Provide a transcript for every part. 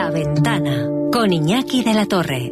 La Ventana, con Iñaki de la Torre.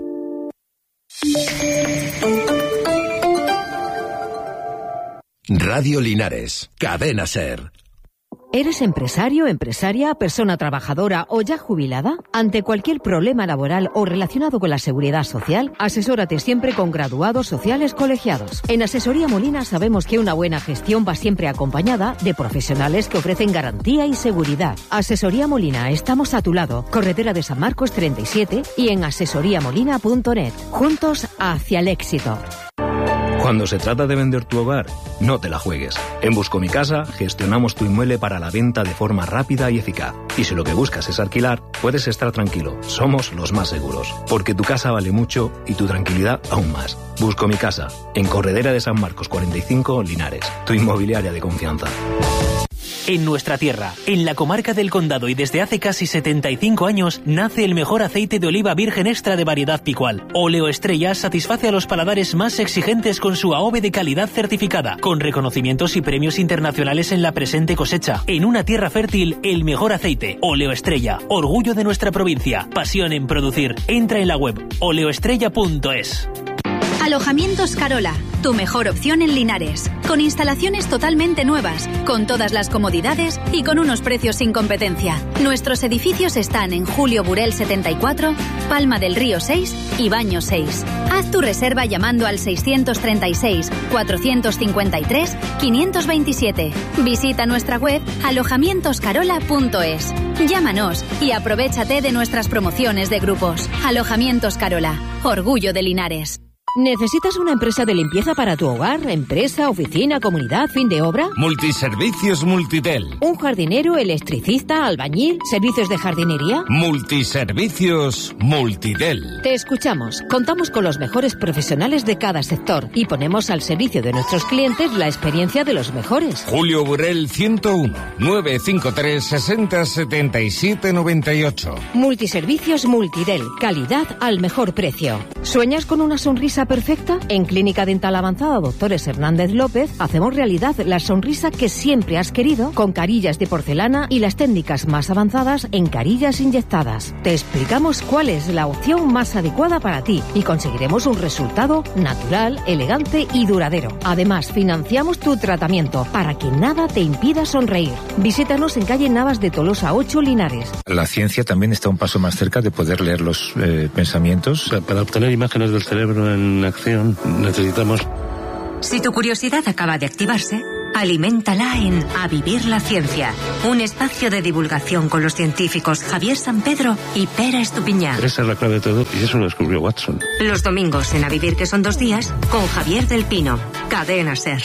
Radio Linares, Cadena SER. ¿Eres empresario, empresaria, persona trabajadora o ya jubilada? Ante cualquier problema laboral o relacionado con la seguridad social, asesórate siempre con graduados sociales colegiados. En Asesoría Molina sabemos que una buena gestión va siempre acompañada de profesionales que ofrecen garantía y seguridad. Asesoría Molina, estamos a tu lado. Carretera de San Marcos 37 y en asesoriamolina.net. Juntos hacia el éxito. Cuando se trata de vender tu hogar, no te la juegues. En Busco Mi Casa gestionamos tu inmueble para la venta de forma rápida y eficaz. Y si lo que buscas es alquilar, puedes estar tranquilo. Somos los más seguros. Porque tu casa vale mucho y tu tranquilidad aún más. Busco Mi Casa, en Corredera de San Marcos 45, Linares. Tu inmobiliaria de confianza. En nuestra tierra, en la comarca del Condado y desde hace casi 75 años, nace el mejor aceite de oliva virgen extra de variedad Picual. Óleo Estrella satisface a los paladares más exigentes con su AOVE de calidad certificada, con reconocimientos y premios internacionales en la presente cosecha. En una tierra fértil, el mejor aceite. Óleo Estrella, orgullo de nuestra provincia, pasión en producir. Entra en la web oleoestrella.es. Alojamientos Carola, tu mejor opción en Linares, con instalaciones totalmente nuevas, con todas las comodidades y con unos precios sin competencia. Nuestros edificios están en Julio Burel 74, Palma del Río 6 y Baño 6. Haz tu reserva llamando al 636-453-527. Visita nuestra web alojamientoscarola.es. Llámanos y aprovéchate de nuestras promociones de grupos. Alojamientos Carola, orgullo de Linares. ¿Necesitas una empresa de limpieza para tu hogar, empresa, oficina, comunidad, fin de obra? Multiservicios Multitel. ¿Un jardinero, electricista, albañil, servicios de jardinería? Multiservicios Multitel. Te escuchamos. Contamos con los mejores profesionales de cada sector y ponemos al servicio de nuestros clientes la experiencia de los mejores. Julio Burel 101, 953 60 77 98. Multiservicios Multitel. Calidad al mejor precio. ¿Sueñas con una sonrisa perfecta? En Clínica Dental Avanzada Doctores Hernández López hacemos realidad la sonrisa que siempre has querido con carillas de porcelana y las técnicas más avanzadas en carillas inyectadas. Te explicamos cuál es la opción más adecuada para ti y conseguiremos un resultado natural, elegante y duradero. Además, financiamos tu tratamiento para que nada te impida sonreír. Visítanos en calle Navas de Tolosa 8, Linares. La ciencia también está un paso más cerca de poder leer los pensamientos. Para obtener imágenes del cerebro en acción necesitamos... Si tu curiosidad acaba de activarse, aliméntala en A Vivir la Ciencia, un espacio de divulgación con los científicos Javier Sampedro y Pera Estupiñán. Esa es la clave de todo y eso lo descubrió Watson. Los domingos en A Vivir, que son 2 días, con Javier del Pino. Cadena SER.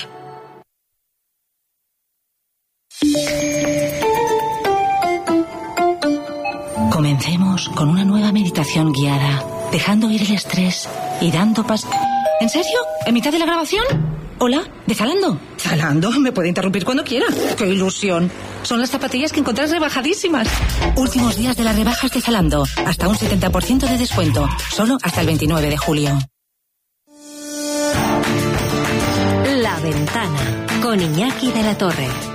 Comencemos con una nueva meditación guiada, dejando ir el estrés y dando paso... ¿En serio? ¿En mitad de la grabación? Hola, ¿de Zalando? ¿Zalando? Me puede interrumpir cuando quiera. ¡Qué ilusión! Son las zapatillas que encontrás rebajadísimas. Últimos días de las rebajas de Zalando. Hasta un 70% de descuento. Solo hasta el 29 de julio. La Ventana, con Iñaki de la Torre.